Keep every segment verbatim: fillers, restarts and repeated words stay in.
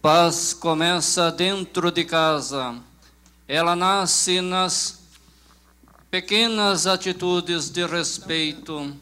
Paz começa dentro de casa. Ela nasce nas pequenas atitudes de respeito,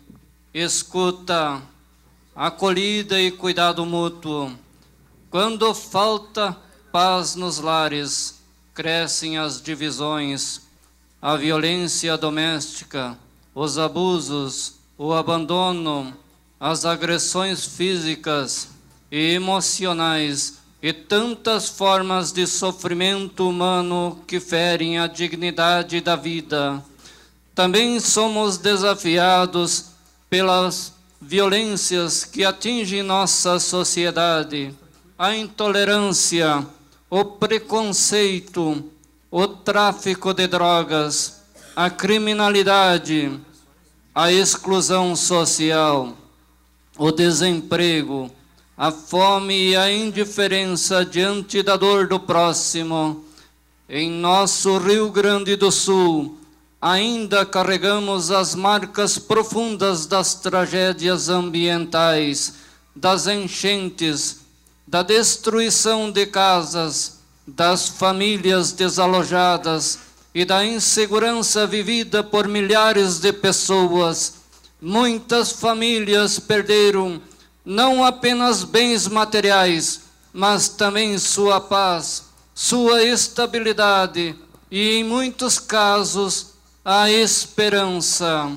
escuta, acolhida e cuidado mútuo. Quando falta paz nos lares, crescem as divisões, a violência doméstica, os abusos, o abandono, as agressões físicas e emocionais e tantas formas de sofrimento humano que ferem a dignidade da vida. Também somos desafiados pelas violências que atingem nossa sociedade, a intolerância, o preconceito, o tráfico de drogas, a criminalidade, a exclusão social, o desemprego, a fome e a indiferença diante da dor do próximo. Em nosso Rio Grande do Sul, ainda carregamos as marcas profundas das tragédias ambientais, das enchentes, da destruição de casas, das famílias desalojadas e da insegurança vivida por milhares de pessoas. Muitas famílias perderam não apenas bens materiais, mas também sua paz, sua estabilidade e, em muitos casos, a esperança.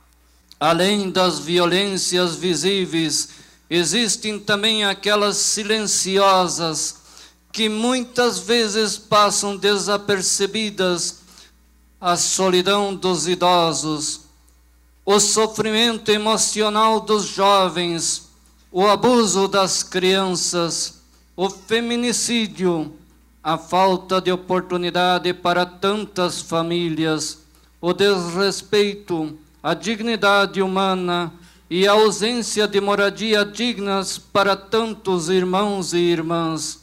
Além das violências visíveis, existem também aquelas silenciosas que muitas vezes passam desapercebidas: a solidão dos idosos, o sofrimento emocional dos jovens, o abuso das crianças, o feminicídio, a falta de oportunidade para tantas famílias, o desrespeito à dignidade humana e a ausência de moradia dignas para tantos irmãos e irmãs.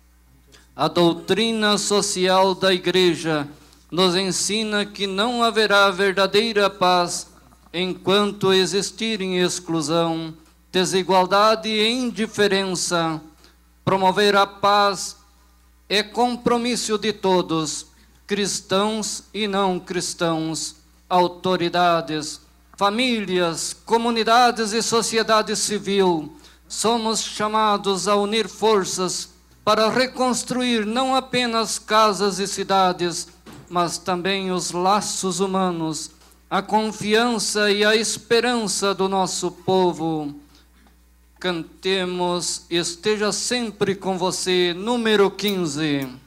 A doutrina social da Igreja nos ensina que não haverá verdadeira paz enquanto existirem exclusão, desigualdade e indiferença. Promover a paz é compromisso de todos, cristãos e não cristãos, autoridades, famílias, comunidades e sociedade civil. Somos chamados a unir forças para reconstruir não apenas casas e cidades, mas também os laços humanos, a confiança e a esperança do nosso povo. Cantemos Esteja Sempre com Você, número quinze.